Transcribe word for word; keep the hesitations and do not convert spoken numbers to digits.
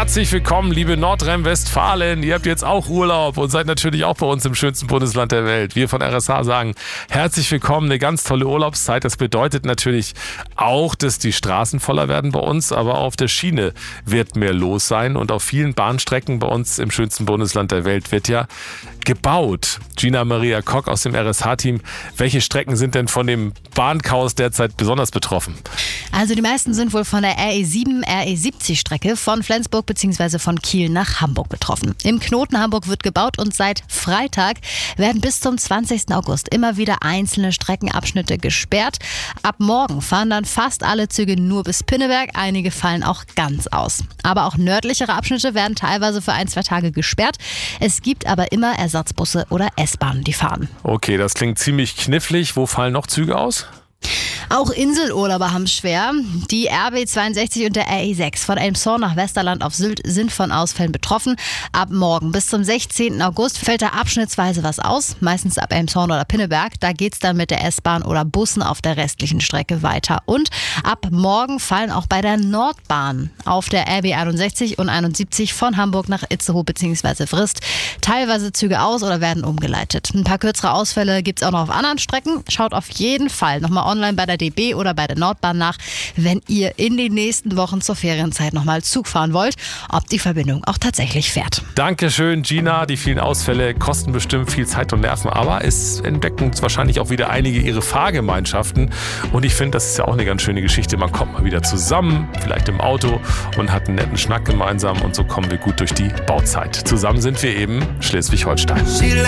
Herzlich willkommen, liebe Nordrhein-Westfalen. Ihr habt jetzt auch Urlaub und seid natürlich auch bei uns im schönsten Bundesland der Welt. Wir von R S H sagen herzlich willkommen, eine ganz tolle Urlaubszeit. Das bedeutet natürlich auch, dass die Straßen voller werden bei uns, aber auf der Schiene wird mehr los sein und auf vielen Bahnstrecken bei uns im schönsten Bundesland der Welt wird ja gebaut. Gina Maria Kock aus dem R S H-Team. Welche Strecken sind denn von dem Bahnchaos derzeit besonders betroffen? Also die meisten sind wohl von der R E sieben, R E siebzig Strecke von Flensburg bzw. von Kiel nach Hamburg betroffen. Im Knoten Hamburg wird gebaut und seit Freitag werden bis zum zwanzigsten August immer wieder einzelne Streckenabschnitte gesperrt. Ab morgen fahren dann fast alle Züge nur bis Pinneberg. Einige fallen auch ganz aus. Aber auch nördlichere Abschnitte werden teilweise für ein, zwei Tage gesperrt. Es gibt aber immer Ersatzbusse oder S-Bahnen, die fahren. Okay, das klingt ziemlich knifflig. Wo fallen noch Züge aus? Auch Inselurlauber haben es schwer. Die R B zweiundsechzig und der R E sechs von Elmshorn nach Westerland auf Sylt sind von Ausfällen betroffen. Ab morgen bis zum sechzehnten August fällt da abschnittsweise was aus, meistens ab Elmshorn oder Pinneberg. Da geht's dann mit der S-Bahn oder Bussen auf der restlichen Strecke weiter. Und ab morgen fallen auch bei der Nordbahn auf der R B einundsechzig und einundsiebzig von Hamburg nach Itzehoe bzw. Vrist teilweise Züge aus oder werden umgeleitet. Ein paar kürzere Ausfälle gibt's auch noch auf anderen Strecken. Schaut auf jeden Fall nochmal online bei der D B oder bei der Nordbahn nach, wenn ihr in den nächsten Wochen zur Ferienzeit nochmal Zug fahren wollt, ob die Verbindung auch tatsächlich fährt. Dankeschön, Gina. Die vielen Ausfälle kosten bestimmt viel Zeit und Nerven, aber es entdecken wahrscheinlich auch wieder einige ihre Fahrgemeinschaften. Und ich finde, das ist ja auch eine ganz schöne Geschichte. Man kommt mal wieder zusammen, vielleicht im Auto und hat einen netten Schnack gemeinsam und so kommen wir gut durch die Bauzeit. Zusammen sind wir eben Schleswig-Holstein.